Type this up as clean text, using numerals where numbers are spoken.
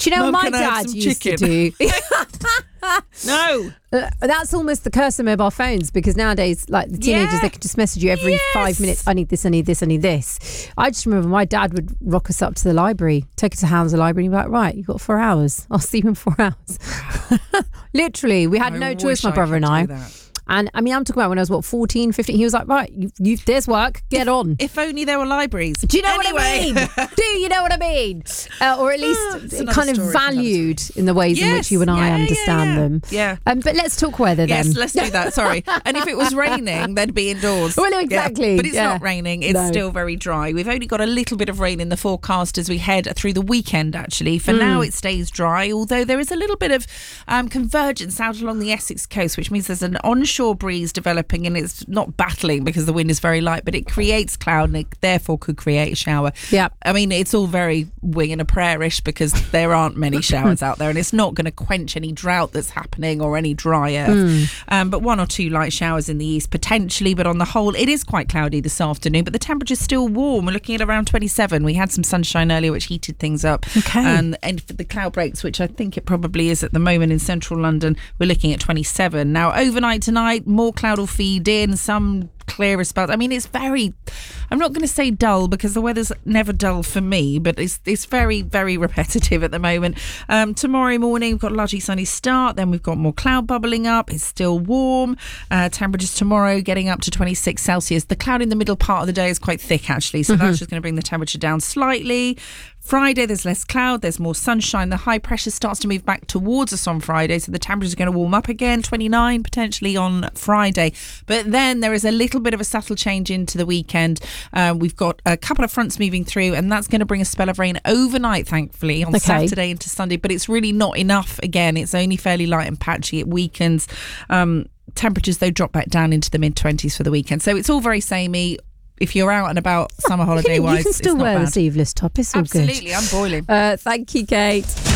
Do you know what Mum, my can I have dad some used chicken? to do? No. That's almost the curse of mobile phones, because nowadays, like the teenagers, they can just message you every 5 minutes. I need this, I need this, I need this. I just remember my dad would rock us up to the library, take us to Hounslow Library, and he'd be like, right, you've got 4 hours. I'll see you in 4 hours. Literally, we had no choice, my brother and I. And I mean, I'm talking about when I was, 14, 15. He was like, right, there's work, get on. If only there were libraries. Do you know what I mean? Do you know what I mean? Or at least kind of valued in the ways in which you and I understand them. Yeah. But let's talk weather then. Yes, let's do that. Sorry. And if it was raining, they'd be indoors. Well, exactly. Yeah. But it's not raining. It's still very dry. We've only got a little bit of rain in the forecast as we head through the weekend, actually. For now, it stays dry, although there is a little bit of convergence out along the Essex coast, which means there's an onshore breeze developing, and it's not battling because the wind is very light, but it creates cloud and it therefore could create a shower. Yeah. I mean, it's all very wing and a prayer-ish because there aren't many showers out there, and it's not going to quench any drought that's happening or any dry earth. But 1 or 2 light showers in the east potentially, but on the whole it is quite cloudy this afternoon, but the temperature's still warm. We're looking at around 27. We had some sunshine earlier which heated things up. And for the cloud breaks, which I think it probably is at the moment in central London, we're looking at 27. Now overnight tonight, more cloud will feed in, some clearer spells. I mean, it's very, I'm not going to say dull because the weather's never dull for me, but it's very, very repetitive at the moment. Tomorrow morning we've got a largely sunny start, then we've got more cloud bubbling up. It's still warm. Temperatures tomorrow getting up to 26 Celsius. The cloud in the middle part of the day is quite thick actually, so that's just going to bring the temperature down slightly. Friday, there's less cloud, there's more sunshine. The high pressure starts to move back towards us on Friday, so the temperatures are going to warm up again, 29 potentially on Friday. But then there is a little bit of a subtle change into the weekend. We've got a couple of fronts moving through, and that's going to bring a spell of rain overnight, thankfully, on Saturday into Sunday. But it's really not enough. Again, it's only fairly light and patchy. It weakens. Temperatures, though, drop back down into the mid-20s for the weekend. So it's all very samey. If you're out and about summer holiday wise, you can still wear the sleeveless top. It's all good. Absolutely, I'm boiling. Thank you, Kate.